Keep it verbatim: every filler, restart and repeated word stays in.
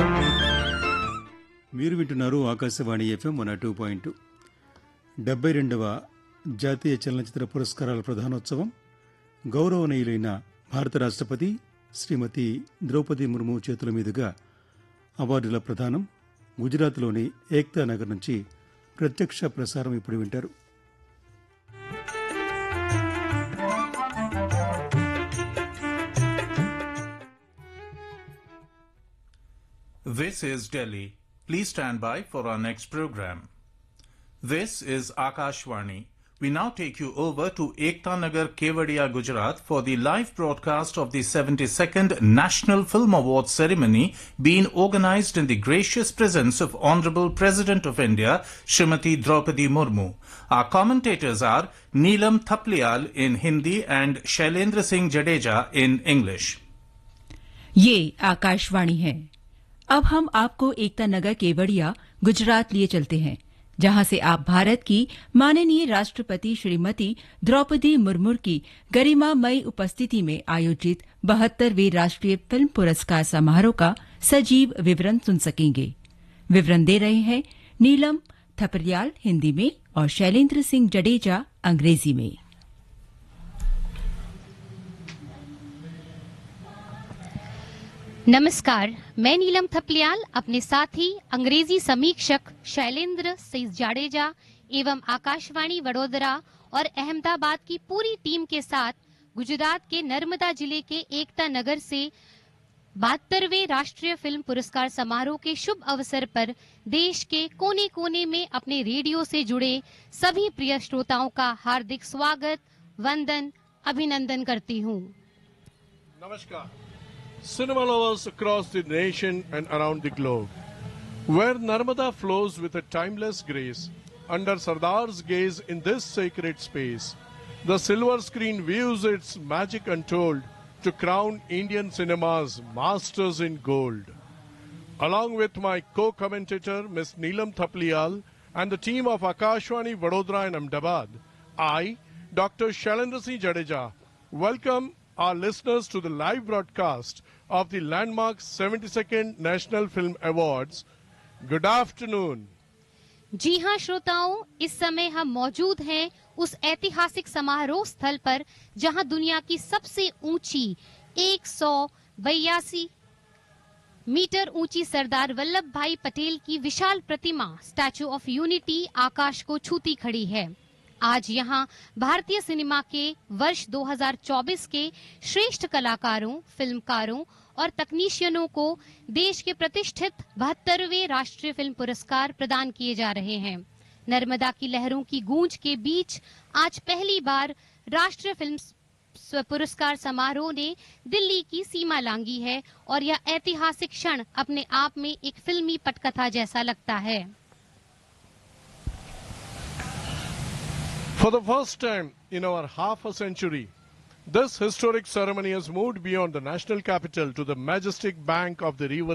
మీరు వింటున్నారు Akashvani FM one two point డెబ్బై రెండవ జాతీయ చలనచిత్ర పురస్కారాల ప్రధానోత్సవం గౌరవనీయులైన భారత రాష్ట్రపతి శ్రీమతి ద్రౌపది ముర్ము చేతుల మీదుగా అవార్డుల ప్రదానం గుజరాత్లోని ఏక్తా నగర్ నుంచి ప్రత్యక్ష ప్రసారం ఇప్పుడు వింటారు. This is Delhi. Please stand by for our next program. This is Akashvani. We now take you over to Ekta Nagar, Kevadia, Gujarat for the live broadcast of the seventy-second National Film Awards ceremony being organized in the gracious presence of Honorable President of India, Srimati Draupadi Murmu. Our commentators are Neelam Thapliyal in Hindi and Shailendra Singh Jadeja in English. ये आकाशवाणी है. अब हम आपको एकता नगर केवड़िया गुजरात लिए चलते हैं, जहां से आप भारत की माननीय राष्ट्रपति श्रीमती द्रौपदी मुर्मू की गरिमामयी उपस्थिति में आयोजित बहत्तरवें राष्ट्रीय फिल्म पुरस्कार समारोह का सजीव विवरण सुन सकेंगे. विवरण दे रहे हैं नीलम थपलियाल हिंदी में और शैलेंद्र सिंह जडेजा अंग्रेजी में. नमस्कार, मैं नीलम थपलियाल अपने साथी अंग्रेजी समीक्षक शैलेंद्र सिंह जाडेजा एवं आकाशवाणी वडोदरा और अहमदाबाद की पूरी टीम के साथ गुजरात के नर्मदा जिले के एकता नगर से बहत्तरवें राष्ट्रीय फिल्म पुरस्कार समारोह के शुभ अवसर पर देश के कोने कोने में अपने रेडियो से जुड़े सभी प्रिय श्रोताओं का हार्दिक स्वागत, वंदन, अभिनंदन करती हूँ. नमस्कार. Cinema lovers across the nation and around the globe, where Narmada flows with a timeless grace under Sardar's gaze in this sacred space, the silver screen views its magic untold to crown Indian cinema's masters in gold. Along with my co-commentator Miss Neelam Thapliyal and the team of Akashwani Vadodara and Ahmedabad, I, Doctor Shailendra Singh Jadeja, welcome our listeners to the live broadcast of the landmark seventy-second National Film Awards. Good afternoon. जी हाँ श्रोताओं, इस समय हम मौजूद हैं उस ऐतिहासिक समारोह स्थल पर जहां दुनिया की सबसे ऊंची एक सौ बयासी मीटर ऊंची सरदार वल्लभ भाई पटेल की विशाल प्रतिमा स्टैचू ऑफ यूनिटी आकाश को छूती खड़ी है. आज यहाँ भारतीय सिनेमा के वर्ष दो हज़ार चौबीस के श्रेष्ठ कलाकारों, फिल्मकारों और तकनीशियनों को देश के प्रतिष्ठित बहत्तरवें राष्ट्रीय फिल्म पुरस्कार प्रदान किए जा रहे हैं. नर्मदा की लहरों की गूंज के बीच आज पहली बार राष्ट्रीय फिल्म पुरस्कार समारोह ने दिल्ली की सीमा लांघी है और यह ऐतिहासिक क्षण अपने आप में एक फिल्मी पटकथा जैसा लगता है. For the first time in our half a century, this historic ceremony has moved beyond the national capital to the majestic bank of the river